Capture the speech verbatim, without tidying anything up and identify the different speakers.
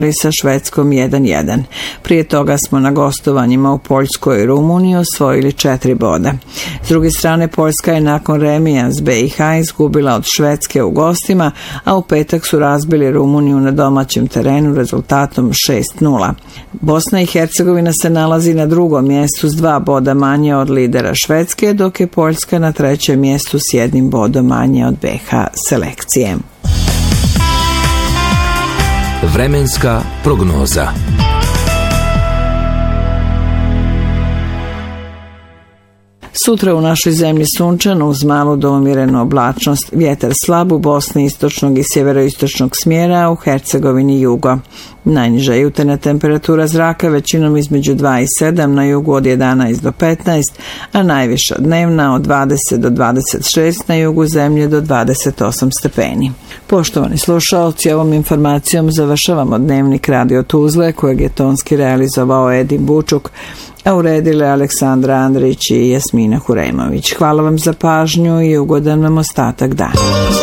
Speaker 1: sa Švedskom jedan jedan. Prije toga smo na gostovanjima u Poljskoj i Rumuniji osvojili četiri boda. S druge strane, Poljska je nakon remija s B i H izgubila od Švedske u gostima, a u petak su razbili Rumuniju na domaćem terenu rezultatom šest nula. Bosna i Hercegovina se nalazi na drugom mjestu s dva boda manje od lidera Švedske, dok je Poljska na trećem mjestu s jednim bodom manje od B H selekcije.
Speaker 2: Vremenska prognoza.
Speaker 1: Sutra u našoj zemlji sunčano uz malu do umjerenu oblačnost, vjetar slab u Bosni istočnog i sjeveroistočnog smjera, a u Hercegovini jugo. Najniža jutarnja temperatura zraka većinom između dva i sedam, na jugu od jedanaest do petnaest, a najviša dnevna od dvadeset do dvadeset šest, na jugu zemlje do dvadeset osam stepeni. Poštovani slušaoci, ovom informacijom završavamo dnevnik Radio Tuzle, kojeg je tonski realizovao Edin Bučuk, a uredile Aleksandra Andrić i Jasmina Hurejmović. Hvala vam za pažnju i ugodan vam ostatak dana.